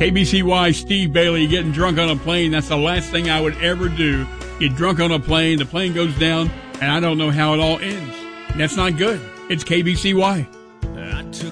KBCY, Steve Bailey, getting drunk on a plane. That's the last thing I would ever do. Get drunk on a plane. The plane goes down, and I don't know how it all ends. That's not good. It's KBCY.